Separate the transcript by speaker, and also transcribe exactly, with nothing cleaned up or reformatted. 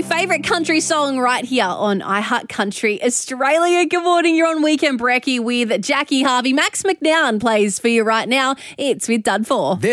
Speaker 1: favourite country song right here on iHeart Country Australia. Good morning, you're on Weekend Brekkie with Jackie Harvey. Max McNown plays for you right now. It's with Dud four.